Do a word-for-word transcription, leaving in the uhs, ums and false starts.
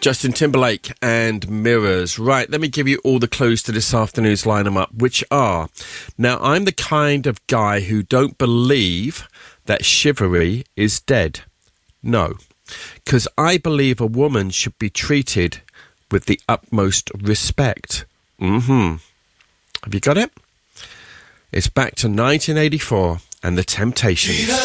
Justin Timberlake and Mirrors. Right, let me give you all the clues to this afternoon's line-em-up, which are... Now, I'm the kind of guy who don't believe that chivalry is dead. No. Because I believe a woman should be treated with the utmost respect. Mm-hmm. Have you got it? It's back to nineteen eighty-four and The Temptations.